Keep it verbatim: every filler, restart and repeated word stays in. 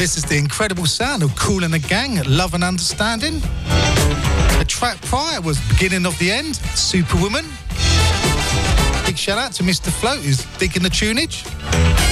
This is the incredible sound of Kool and the Gang, Love and Understanding. The track prior was Beginning of the End, Superwoman. Big shout out to Mister Float, who's digging the tunage.